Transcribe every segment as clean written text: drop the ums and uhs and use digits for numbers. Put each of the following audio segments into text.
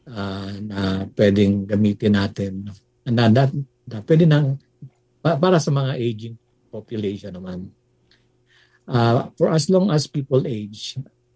na pwedeng gamitin natin na pwede nang para sa mga aging population naman. For as long as people age,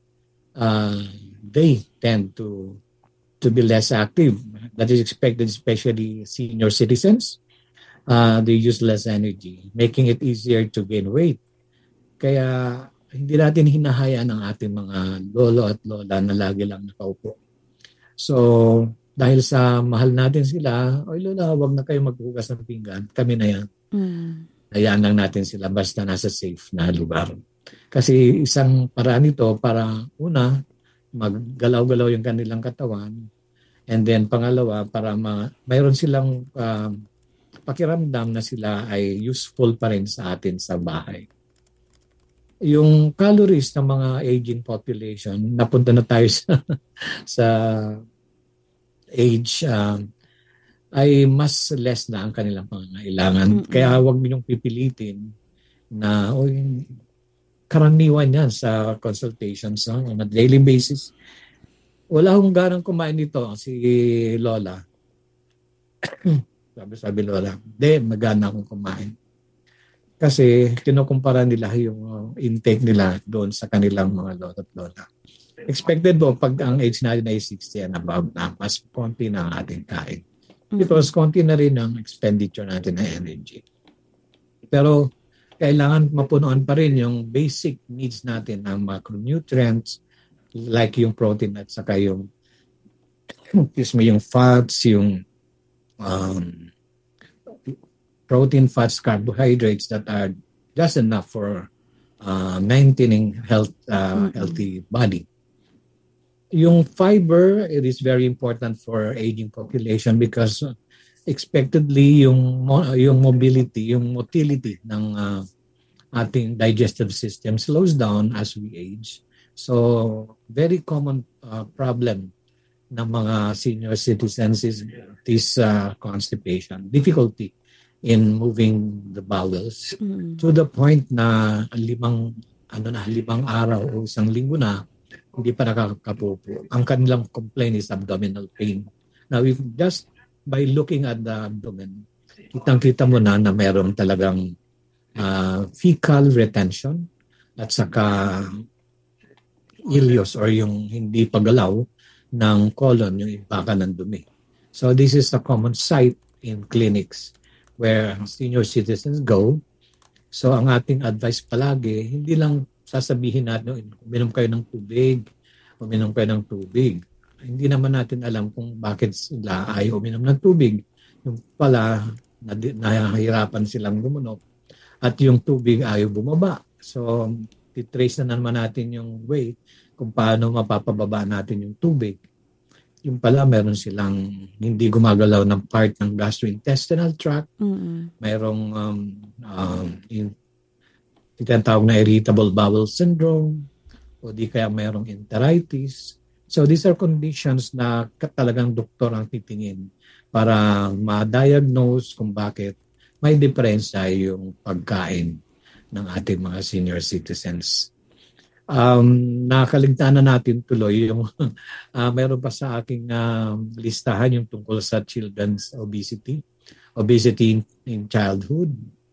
they tend to be less active. That is expected, especially senior citizens. They use less energy, making it easier to gain weight. Kaya hindi natin hinahayaan ang ating mga lolo at lola na lagi lang nakaupo. So, dahil sa mahal natin sila, oy lola, wag na kayo maghugas ng pinggan. Kami na yan. Hayaan lang natin sila basta nasa safe na lugar. Kasi isang paraan ito para una, maggalaw-galaw yung kanilang katawan. And then pangalawa, para mayroon silang pakiramdam na sila ay useful pa rin sa atin sa bahay. Yung calories ng mga aging population, napunta na tayo sa age, ay mas less na ang kanilang pangangailangan. Kaya huwag ninyong pipilitin na karaniwan yan sa consultations on a daily basis. Wala akong ganang kumain nito si Lola. sabi Lola, magana akong kumain. Kasi kinukumpara nila yung intake nila doon sa kanilang mga lola at lola. Expected po pag ang age natin ay 60 and above na, mas konti na ang ating kain. Because konti na rin ang expenditure natin ng energy. Pero kailangan mapunuan pa rin yung basic needs natin ng macronutrients like yung protein at saka yung fats, yung protein, fats, carbohydrates that are just enough for maintaining healthy body. Yung fiber, it is very important for aging population because expectedly yung mobility, yung motility ng ating digestive system slows down as we age. So, very common problem ng mga senior citizens is this constipation, difficulty in moving the bowels to the point na limang araw o isang linggo na hindi pa nakakapupo. Ang kanilang complaint is abdominal pain. Now, if just by looking at the abdomen, kitang-kita mo na meron talagang fecal retention at saka ileus or yung hindi paggalaw ng colon, yung imbakan ng dumi. So this is a common sight in clinics where senior citizens go. So ang ating advice palagi, hindi lang sasabihin natin, uminom kayo ng tubig. Hindi naman natin alam kung bakit sila ay uminom ng tubig. Yung pala, nahihirapan silang gumunok at yung tubig ayaw bumaba. So, titrace na naman natin yung way kung paano mapapababa natin yung tubig. Yung pala, meron silang hindi gumagalaw ng part ng gastrointestinal tract. Mayroong yung tinatawag na irritable bowel syndrome o di kaya mayroong enteritis. So these are conditions na talagang doktor ang titingin para ma-diagnose kung bakit may diferensya yung pagkain ng ating mga senior citizens. Nakaligtaan na natin tuloy yung mayroon pa sa aking listahan yung tungkol sa children's obesity in childhood.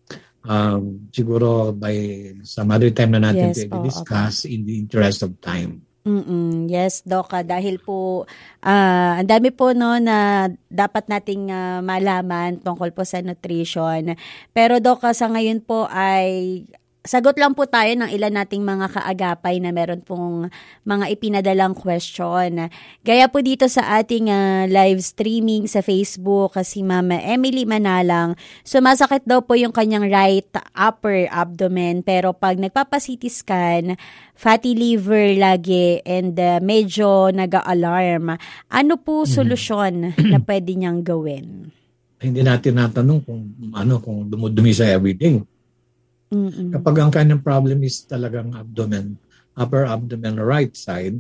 Siguro some other time na natin discuss in the interest of time. Yes, Doc. Dahil po, ang dami po na dapat nating malaman tungkol po sa nutrition. Pero Doc, sa ngayon po ay sagot lang po tayo ng ilan nating mga kaagapay na meron pong mga ipinadalang question. Gaya po dito sa ating live streaming sa Facebook, si Mama Emily Manalang, sumasakit daw po yung kanyang right upper abdomen pero pag nagpapa-CT scan, fatty liver lagi and medyo nag-a-alarm. Ano po solusyon na pwede niyang gawin? Hindi natin natanong kung dumudumi siya everyday. Kapag ang kanyang problem is talagang upper abdomen right side,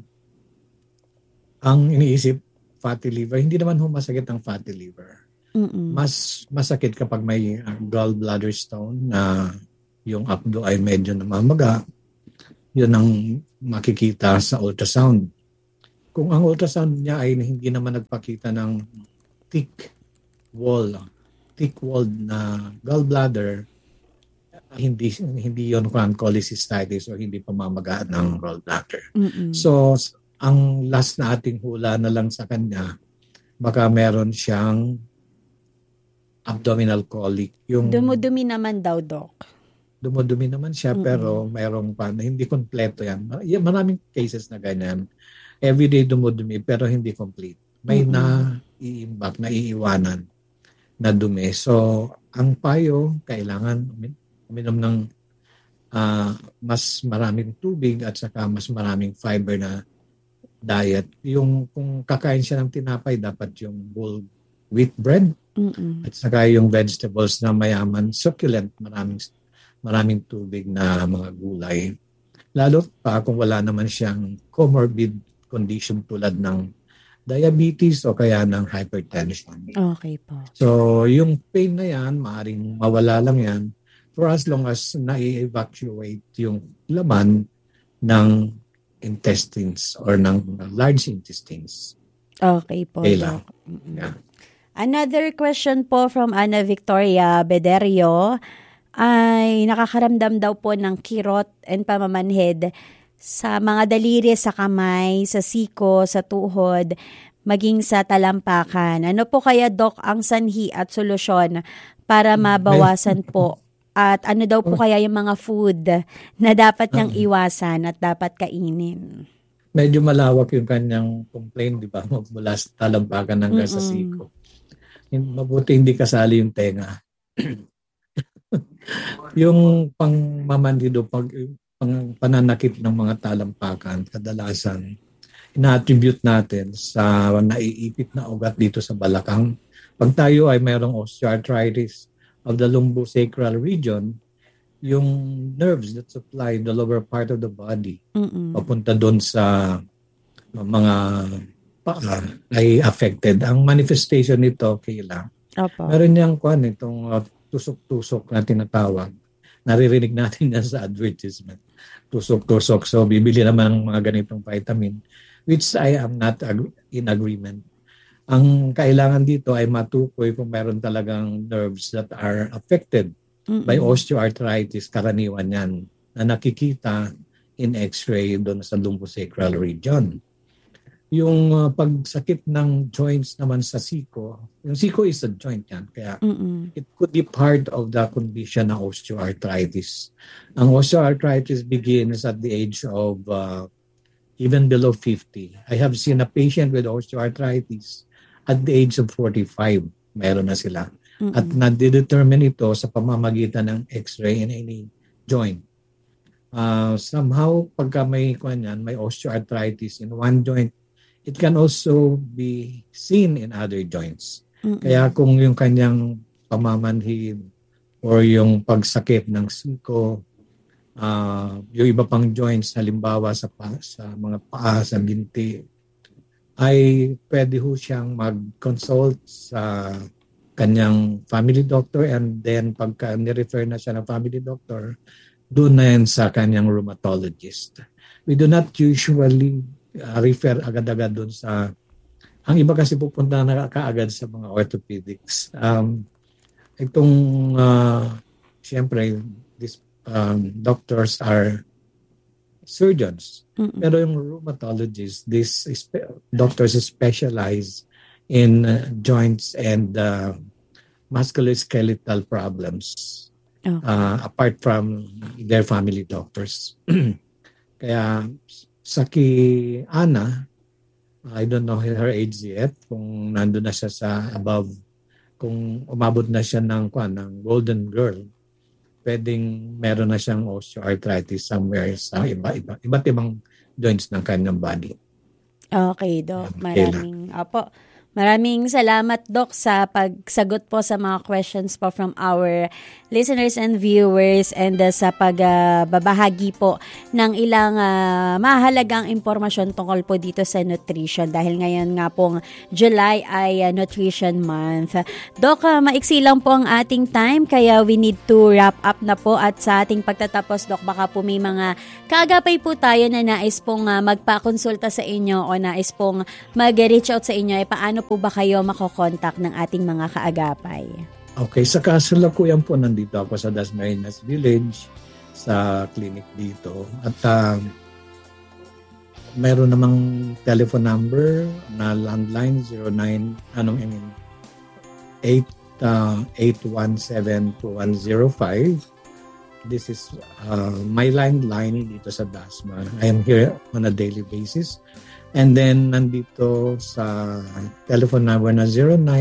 ang iniisip fatty liver, hindi naman masakit ang fatty liver. Mas masakit kapag may gallbladder stone na yung abdo ay medyo namamaga. Yun ang makikita sa ultrasound. kung ang ultrasound niya ay hindi naman nagpakita ng thick walled na gallbladder, hindi yon cholecystitis o hindi pamamaga ng gallbladder. So, ang last na ating hula na lang sa kanya, baka meron siyang abdominal colic. Yung Dumudumi naman daw, Doc. Dumudumi naman siya, pero mayroong hindi kompleto yan. Maraming cases na ganyan. Everyday dumudumi, pero hindi complete. May naiiwanan na dumi. So, ang payo, kailangan uminom ng mas maraming tubig at saka mas maraming fiber na diet. Kung kakain siya ng tinapay, dapat yung whole wheat bread at saka yung vegetables na mayaman, succulent, maraming tubig na mga gulay. Lalo pa kung wala naman siyang comorbid condition tulad ng diabetes o kaya ng hypertension. Okay po. So, yung pain na yan, maaaring mawala lang yan for as long as na-evacuate yung laman ng intestines or ng large intestines. Okay po. Kailan. Yeah. Another question po from Ana Victoria Bederio ay nakakaramdam daw po ng kirot and pamamanhid sa mga daliri, sa kamay, sa siko, sa tuhod, maging sa talampakan. Ano po kaya, Doc, ang sanhi at solusyon para mabawasan po? At ano daw po kaya yung mga food na dapat niyang iwasan at dapat kainin? Medyo malawak yung kanyang complaint, di ba? Mula sa talampakan hanggang sa siko. Mabuti hindi kasali yung tenga. Yung pangmamanhido, pananakit ng mga talampakan, kadalasan, ina-attribute natin sa naiipit na ugat dito sa balakang. Pag tayo ay mayroong osteoarthritis of the lumbosacral region, yung nerves that supply the lower part of the body, papunta doon sa mga paa ay affected. Ang manifestation nito, Kayla, meron niyang itong tusok-tusok na tinatawag. Naririnig natin yan sa advertisement. Tusok-tusok. So, bibili naman ng mga ganitong vitamin, which I am not in agreement. Ang kailangan dito ay matukoy kung meron talagang nerves that are affected by osteoarthritis. Karaniwan yan na nakikita in x-ray doon sa lumbosacral region. Yung pagsakit ng joints naman sa siko, yung siko is a joint yan, kaya it could be part of the condition ng osteoarthritis. Ang osteoarthritis begins at the age of even below 50. I have seen a patient with osteoarthritis at the age of 45. Meron na sila. At nadidetermine ito sa pamamagitan ng x-ray in any joint. Somehow, pagka may osteoarthritis in one joint, it can also be seen in other joints. Kaya kung yung kanyang pamamanhid or yung pagsakit ng siko, yung iba pang joints, halimbawa sa mga paa, sa binti, ay pwede ho siyang mag-consult sa kanyang family doctor, and then pagka ni-refer na siya ng family doctor, doon na yan sa kanyang rheumatologist. We do not usually refer agad-agad doon sa, ang iba kasi pupunta na kaagad sa mga orthopedics. Siyempre, these doctors are surgeons. Pero yung rheumatologists, these doctors specialize in joints and musculoskeletal problems, apart from their family doctors. Kaya sa Ana, I don't know her age yet, kung nandun na siya sa above, kung umabot na siya ng golden girl, pwedeng meron na siyang osteoarthritis somewhere sa iba't ibang joints ng kanyang body. Okay, Doc. Maraming salamat, Doc, sa pagsagot po sa mga questions po from our listeners and viewers and sa pagbabahagi po ng ilang mahalagang impormasyon tungkol po dito sa nutrition dahil ngayon nga pong July ay Nutrition Month. Doc, maiksi lang po ang ating time kaya we need to wrap up na po at sa ating pagtatapos, Doc, baka po may mga kaagapay po tayo na nais pong magpakonsulta sa inyo o nais pong mag-reach out sa inyo. Paano po ba kayo makokontak ng ating mga kaagapay? Okay, sa kasalukuyan po nandito ako sa Dasmariñas Village sa clinic dito at meron namang telephone number na landline 817-2105. This is my landline dito sa Dasma. I am here on a daily basis. And then, nandito sa telephone number na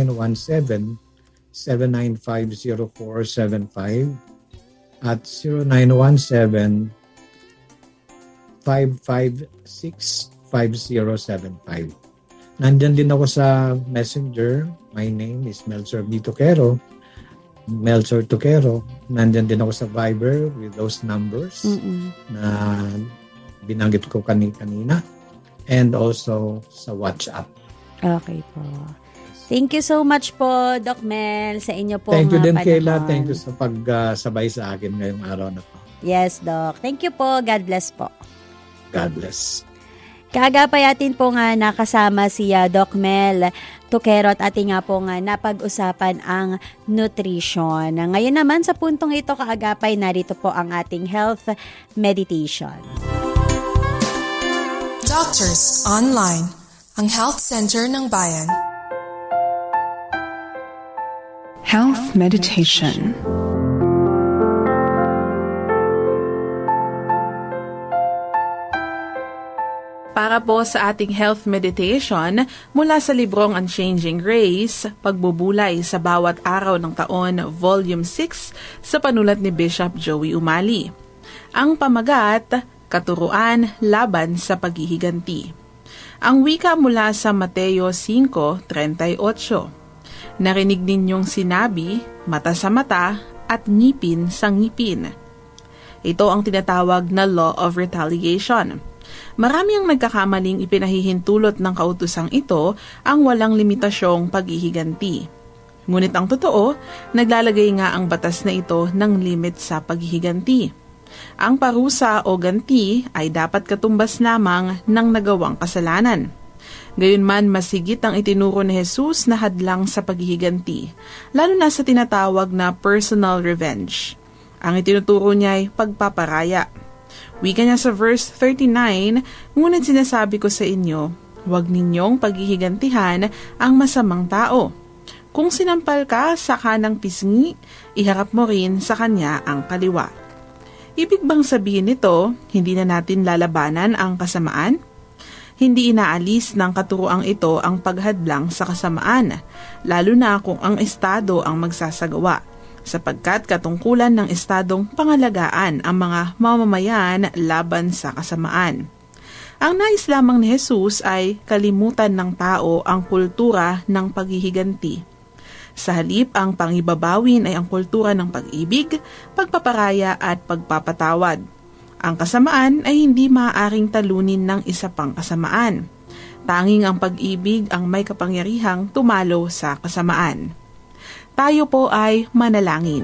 0917-795-0475 at 0917-556-5075. Nandyan din ako sa Messenger. My name is Melchor B. Toquero. Melchor Toquero. Nandyan din ako sa Viber with those numbers na binanggit ko kanina. And also sa WhatsApp. Okay po. Thank you so much po, Doc Mel, sa inyo po. Thank you din, Kayla. Thank you sa pagsabay sa akin ngayong araw na to. Yes, Doc. Thank you po. God bless po. God bless. Kaagapay atin po nga nakasama si Doc Mel Toquero at ating nga po nga napag-usapan ang nutrition. Ngayon naman sa puntong ito, kaagapay, narito po ang ating health meditation. Doctors Online, ang Health Center ng Bayan. Health Meditation. Para po sa ating health meditation, mula sa librong Unchanging Grace, Pagbubulay sa Bawat Araw ng Taon, Volume 6, sa panulat ni Bishop Joey Umali. Ang pamagat, Katuruan laban sa paghihiganti. Ang wika mula sa Mateo 5:38. Narinig ninyong sinabi, mata sa mata at ngipin sa ngipin. Ito ang tinatawag na law of retaliation. Marami ang nagkakamaling ipinahihintulot ng kautusang ito ang walang limitasyong paghihiganti. Ngunit ang totoo, naglalagay nga ang batas na ito ng limit sa paghihiganti. Ang parusa o ganti ay dapat katumbas lamang ng nagawang kasalanan. Gayunman, masigit ang itinuro ni Jesus na hadlang sa paghihiganti, lalo na sa tinatawag na personal revenge. Ang itinuturo niya ay pagpaparaya. Wika niya sa verse 39, ngunit sinasabi ko sa inyo, huwag ninyong paghihigantihan ang masamang tao. Kung sinampal ka sa kanang pisngi, iharap mo rin sa kanya ang kaliwa. Ibig bang sabihin nito, hindi na natin lalabanan ang kasamaan? Hindi inaalis ng katuroang ito ang paghadlang sa kasamaan, lalo na kung ang estado ang magsasagawa, sapagkat katungkulan ng estadong pangalagaan ang mga mamamayan laban sa kasamaan. Ang nais lamang ni Jesus ay kalimutan ng tao ang kultura ng paghihiganti. Sa halip, ang pangibabawin ay ang kultura ng pag-ibig, pagpaparaya at pagpapatawad. Ang kasamaan ay hindi maaaring talunin ng isa pang kasamaan. Tanging ang pag-ibig ang may kapangyarihang tumalo sa kasamaan. Tayo po ay manalangin.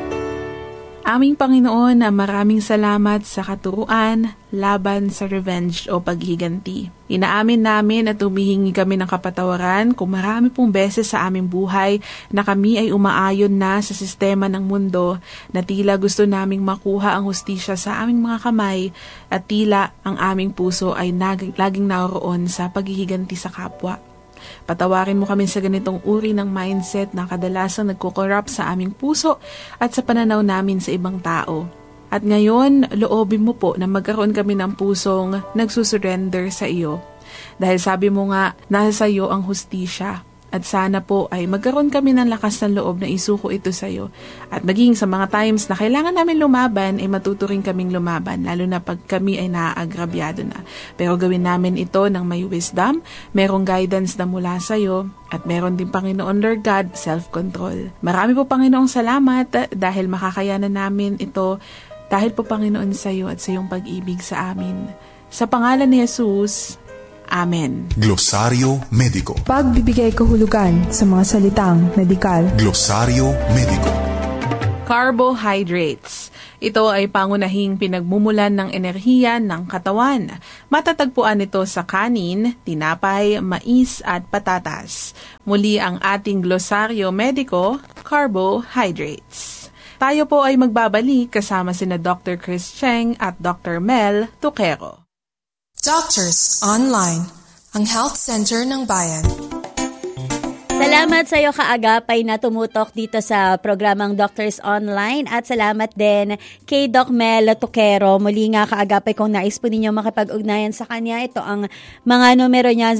Aming Panginoon, maraming salamat sa katuruan laban sa revenge o paghihiganti. Inaamin namin at humihingi kami ng kapatawaran kung marami pong beses sa aming buhay na kami ay umaayon na sa sistema ng mundo na tila gusto naming makuha ang hustisya sa aming mga kamay at tila ang aming puso ay laging naroon sa paghihiganti sa kapwa. Patawarin mo kami sa ganitong uri ng mindset na kadalasang nagko-corrupt sa aming puso at sa pananaw namin sa ibang tao. At ngayon, loobin mo po na magkaroon kami ng pusong nagsusurrender sa iyo. Dahil sabi mo nga, nasa sa iyo ang hustisya. At sana po ay magkaroon kami ng lakas ng loob na isuko ito sa iyo. At maging sa mga times na kailangan namin lumaban, ay matuto rin kaming lumaban, lalo na pag kami ay naaagrabyado na. Pero gawin namin ito ng may wisdom, merong guidance na mula sa iyo, at meron din, Panginoon Lord God, self-control. Marami po, Panginoong salamat dahil makakayanan namin ito, dahil po, Panginoon, sa iyo at sa iyong pag-ibig sa amin. Sa pangalan ni Jesus, Amen. Glosaryo Mediko. Pagbibigay kahulugan sa mga salitang medikal. Glosaryo Mediko. Carbohydrates. Ito ay pangunahing pinagmumulan ng enerhiya ng katawan. Matatagpuan ito sa kanin, tinapay, mais at patatas. Muli ang ating glosaryo mediko, carbohydrates. Tayo po ay magbabalik kasama sina Dr. Chris Cheng at Dr. Mel Tuquero. Doctors Online, ang health center ng bayan. Salamat sa iyo kaagapay na tumutok dito sa programang Doctors Online at salamat din kay Doc Mel Tuquero. Muli nga kaagapay kung nais po ninyo makipag-ugnayan sa kanya. Ito ang mga numero niya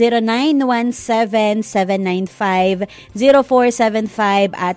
0917-795-0475 at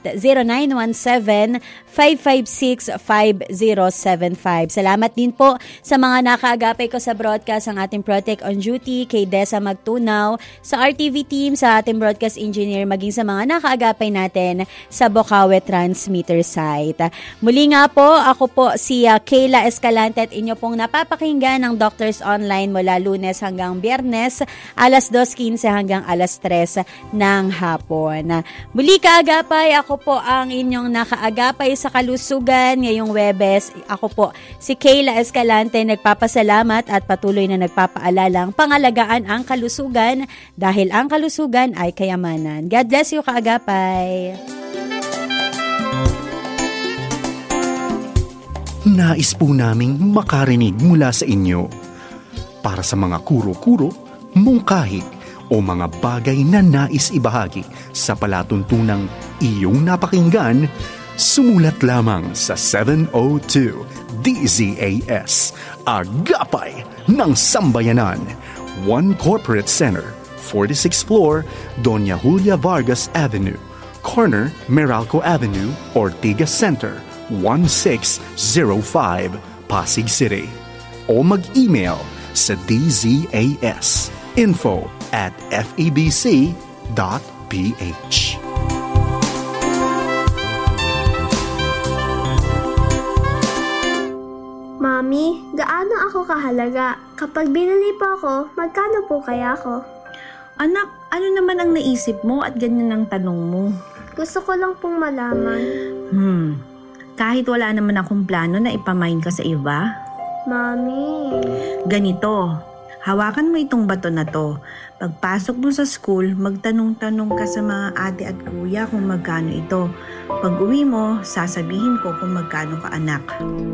0917-556-5075. Salamat din po sa mga nakaagapay ko sa broadcast, ang ating Protect on Duty, kay Desa Magtunaw, sa RTV team, sa ating broadcast engineer, maging sa mga nakaagapay natin sa Bocaue Transmitter site. Muli nga po, ako po si Kayla Escalante at inyo pong napapakinggan ng Doctors Online mula Lunes hanggang Biyernes, alas 2:15 hanggang alas 3 ng hapon. Muli kaagapay, ako po ang inyong nakaagapay sa kalusugan ngayong Webes. Ako po si Kayla Escalante, nagpapasalamat at patuloy na nagpapaalalang pangalagaan ang kalusugan dahil ang kalusugan ay kayamanan. God bless you kaagapay. Nais po naming makarinig mula sa inyo. Para sa mga kuro-kuro, mungkahi o mga bagay na nais ibahagi sa palatuntunang iyong napakinggan, sumulat lamang sa 702 DZAS, Agapay ng Sambayanan, One Corporate Center, 46th floor, Doña Julia Vargas Avenue, corner Meralco Avenue, Ortigas Center, 1605, Pasig City. O mag-email sa dzas info@febc.ph. Mami, gaano ako kahalaga? Kapag binili po ako, magkano po kaya ako? Anak, ano naman ang naisip mo at ganyan ang tanong mo? Gusto ko lang pong malaman. Kahit wala naman akong plano na ipamain ka sa iba. Mami. Ganito, hawakan mo itong bato na to. Pagpasok mo sa school, magtanong-tanong ka sa mga ate at kuya kung magkano ito. Pag uwi mo, sasabihin ko kung magkano ka, anak.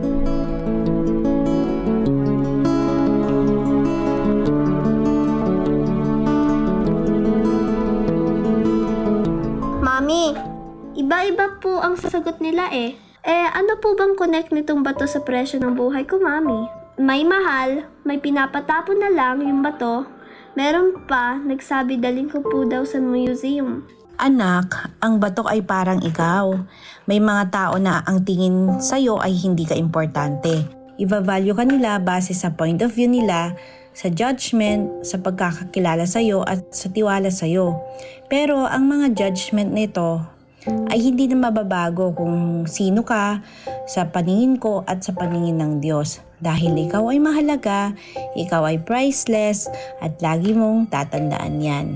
Mami, iba-iba po ang sasagot nila eh. Ano po bang connect nitong bato sa presyo ng buhay ko, Mami? May mahal, may pinapatapon na lang yung bato. Meron pa, nagsabi dalhin ko po daw sa museum. Anak, ang bato ay parang ikaw. May mga tao na ang tingin sa'yo ay hindi ka importante. Iba-value ka nila base sa point of view nila, sa judgment, sa pagkakakilala sa'yo at sa tiwala sa'yo. Pero ang mga judgment nito ay hindi na mababago kung sino ka sa paningin ko at sa paningin ng Diyos. Dahil ikaw ay mahalaga, ikaw ay priceless, at lagi mong tatandaan yan.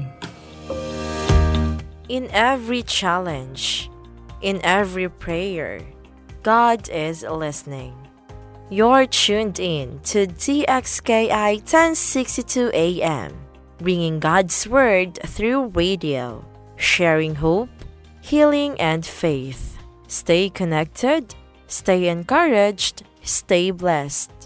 In every challenge, in every prayer, God is listening. You're tuned in to DXKI 1062 AM, bringing God's Word through radio, sharing hope, healing, and faith. Stay connected, stay encouraged, stay blessed.